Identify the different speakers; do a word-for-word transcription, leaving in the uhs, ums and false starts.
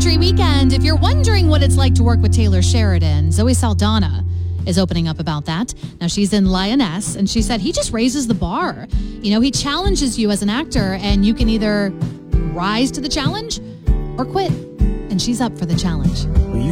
Speaker 1: Country Weekend. If you're wondering what it's like to work with Taylor Sheridan, Zoe Saldana is opening up about that. Now, she's in Lioness, and she said he just raises the bar. You know, he challenges you as an actor, and you can either rise to the challenge or quit. And she's up for the challenge.
Speaker 2: Will you